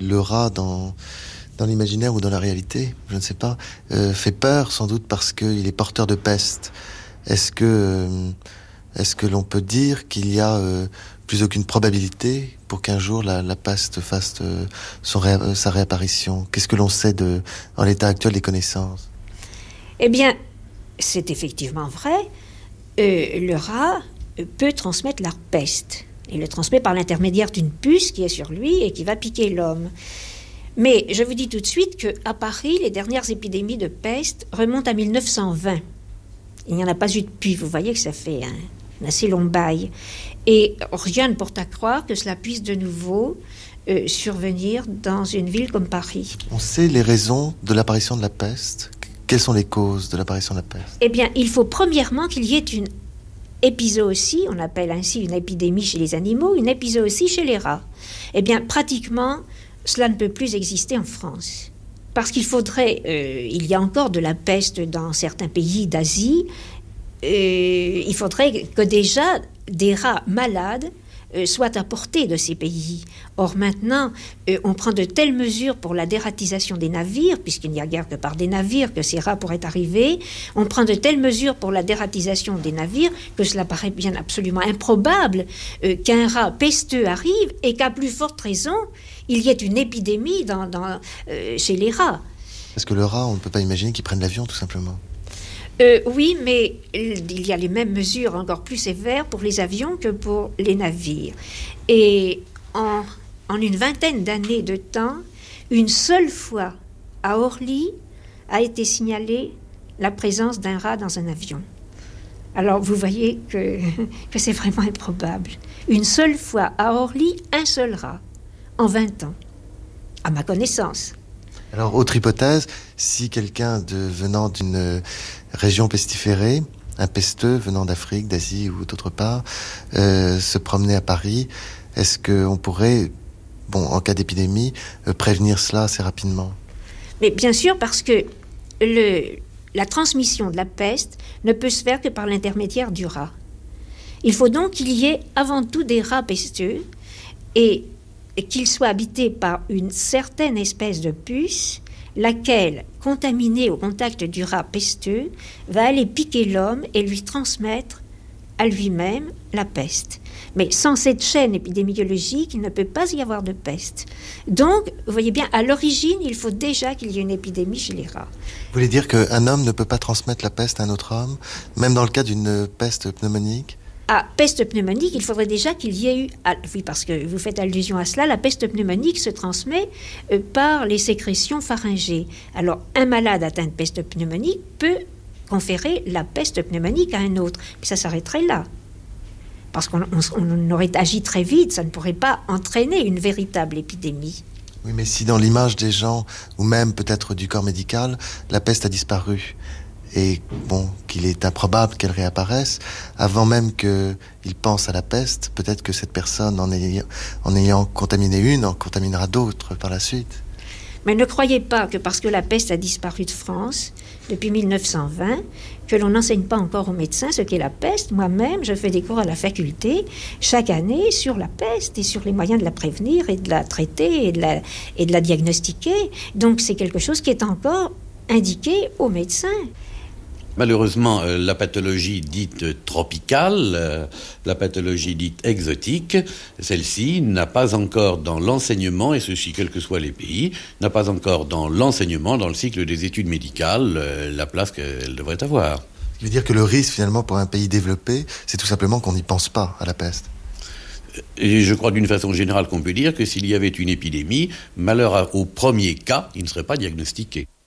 Le rat dans l'imaginaire ou dans la réalité, je ne sais pas, fait peur sans doute parce qu'il est porteur de peste. Est-ce que l'on peut dire qu'il y a plus aucune probabilité pour qu'un jour la peste fasse sa réapparition? Qu'est-ce que l'on sait en l'état actuel des connaissances? Eh bien, c'est effectivement vrai. Le rat peut transmettre la peste. Il le transmet par l'intermédiaire d'une puce qui est sur lui et qui va piquer l'homme. Mais je vous dis tout de suite qu'à Paris, les dernières épidémies de peste remontent à 1920. Il n'y en a pas eu depuis. Vous voyez que ça fait un assez long bail. Et rien ne porte à croire que cela puisse de nouveau survenir dans une ville comme Paris. On sait les raisons de l'apparition de la peste? Quelles sont les causes de l'apparition de la peste? Eh bien, il faut premièrement qu'il y ait une épizootie, on appelle ainsi une épidémie chez les animaux, une épizootie chez les rats. Eh bien, pratiquement, cela ne peut plus exister en France. Parce qu'il faudrait, il y a encore de la peste dans certains pays d'Asie, il faudrait que déjà des rats malades soient apportés de ces pays. Or maintenant, on prend de telles mesures pour la dératisation des navires, puisqu'il n'y a guère que par des navires que ces rats pourraient arriver, on prend de telles mesures pour la dératisation des navires que cela paraît bien absolument improbable qu'un rat pesteux arrive et qu'à plus forte raison, il y ait une épidémie chez les rats. Parce que le rat, on ne peut pas imaginer qu'il prenne l'avion tout simplement. Oui, mais il y a les mêmes mesures encore plus sévères pour les avions que pour les navires. Et en une vingtaine d'années de temps, une seule fois à Orly a été signalée la présence d'un rat dans un avion. Alors vous voyez que c'est vraiment improbable. Une seule fois à Orly, un seul rat, en 20 ans, à ma connaissance. Alors, autre hypothèse, si quelqu'un venant d'une région pestiférée, un pesteux venant d'Afrique, d'Asie ou d'autre part, se promenait à Paris, est-ce qu'on pourrait, en cas d'épidémie, prévenir cela assez rapidement? Mais bien sûr, parce que la transmission de la peste ne peut se faire que par l'intermédiaire du rat. Il faut donc qu'il y ait avant tout des rats pesteux et qu'ils soient habités par une certaine espèce de puce, laquelle, contaminée au contact du rat pesteux, va aller piquer l'homme et lui transmettre à lui-même la peste. Mais sans cette chaîne épidémiologique, il ne peut pas y avoir de peste. Donc, vous voyez bien, à l'origine, il faut déjà qu'il y ait une épidémie chez les rats. Vous voulez dire qu'un homme ne peut pas transmettre la peste à un autre homme, même dans le cas d'une peste pneumonique? À peste pneumonique, il faudrait déjà qu'il y ait eu... oui, parce que vous faites allusion à cela, la peste pneumonique se transmet par les sécrétions pharyngées. Alors, un malade atteint de peste pneumonique peut conférer la peste pneumonique à un autre. Puis ça s'arrêterait là. Parce qu'on aurait agi très vite, ça ne pourrait pas entraîner une véritable épidémie. Oui, mais si dans l'image des gens, ou même peut-être du corps médical, la peste a disparu, et qu'il est improbable qu'elle réapparaisse, avant même qu'il pense à la peste, peut-être que cette personne, en ayant contaminé une, en contaminera d'autres par la suite. Mais ne croyez pas que parce que la peste a disparu de France depuis 1920, que l'on n'enseigne pas encore aux médecins ce qu'est la peste. Moi-même, je fais des cours à la faculté chaque année sur la peste et sur les moyens de la prévenir et de la traiter et de la diagnostiquer. Donc c'est quelque chose qui est encore indiqué aux médecins. Malheureusement, la pathologie dite tropicale, la pathologie dite exotique, celle-ci n'a pas encore dans l'enseignement, et ceci quels que soient les pays, n'a pas encore dans l'enseignement, dans le cycle des études médicales, la place qu'elle devrait avoir. Ce qui veut dire que le risque finalement pour un pays développé, c'est tout simplement qu'on n'y pense pas à la peste. Et je crois d'une façon générale qu'on peut dire que s'il y avait une épidémie, malheur au premier cas, il ne serait pas diagnostiqué.